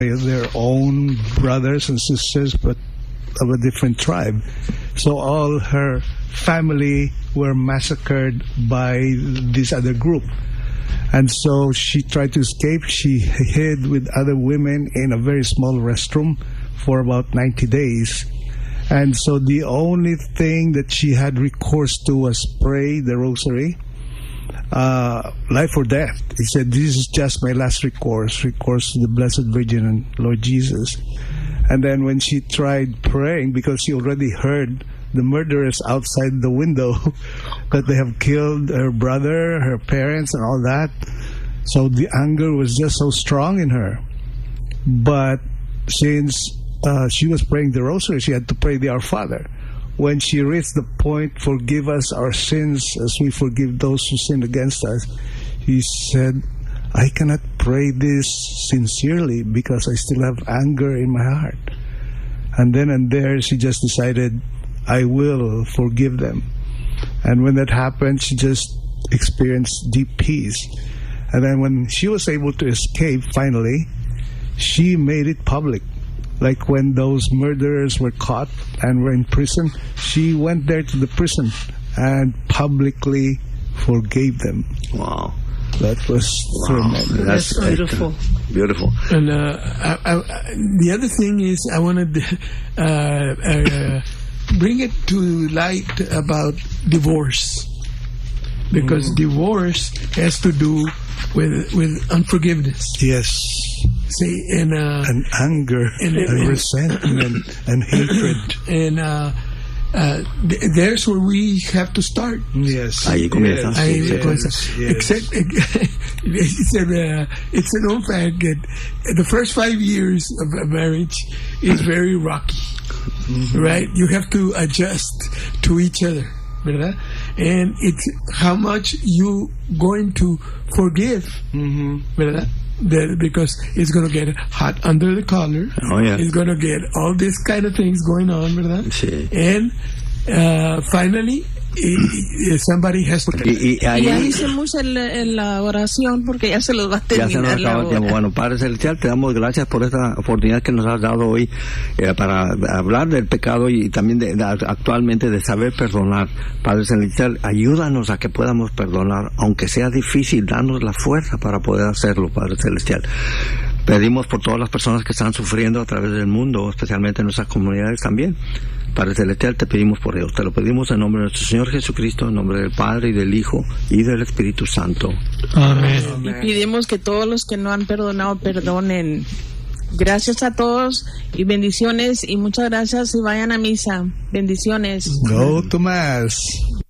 their own brothers and sisters, but of a different tribe. So all her family were massacred by this other group. And so she tried to escape. She hid with other women in a very small restroom for about 90 days. And so the only thing that she had recourse to was pray the rosary, life or death. He said, this is just my last recourse to the Blessed Virgin and Lord Jesus. And then when she tried praying, because she already heard the murderers outside the window, that they have killed her brother, her parents, and all that. So the anger was just so strong in her. But since she was praying the rosary, she had to pray the Our Father. When she reached the point, forgive us our sins as we forgive those who sin against us, she said, I cannot pray this sincerely because I still have anger in my heart. And then and there, she just decided, I will forgive them. And when that happened, she just experienced deep peace. And then when she was able to escape, finally, she made it public. Like when those murderers were caught and were in prison, she went there to the prison and publicly forgave them. Wow. That was tremendous. That's beautiful. Beautiful. And the other thing is, I wanted to bring it to light about divorce, because divorce has to do with unforgiveness. Yes. See, and anger, and resentment, and hatred. And there's where we have to start. Yes. Ahí comienza. Except it's an old fact that the first 5 years of a marriage is very rocky. Right? You have to adjust to each other, ¿verdad? And it's how much you going to forgive, ¿verdad? Because it's going to get hot under the collar. Oh, yeah. It's going to get all these kind of things going on, ¿verdad? Sí. And finally, somebody has to... Ya hicimos la oración porque ya se los va a terminar. Ya se nos acaba el tiempo. Bueno, Padre Celestial, te damos gracias por esta oportunidad que nos has dado hoy para hablar del pecado y también actualmente de saber perdonar. Padre Celestial, ayúdanos a que podamos perdonar, aunque sea difícil, danos la fuerza para poder hacerlo, Padre Celestial. Pedimos por todas las personas que están sufriendo a través del mundo, especialmente en nuestras comunidades también. Padre Celestial, te pedimos por ellos. Te lo pedimos en nombre de nuestro Señor Jesucristo, en nombre del Padre y del Hijo y del Espíritu Santo. Amén. Y pedimos que todos los que no han perdonado, perdonen. Gracias a todos y bendiciones, y muchas gracias y vayan a misa. Bendiciones. Go to Mass.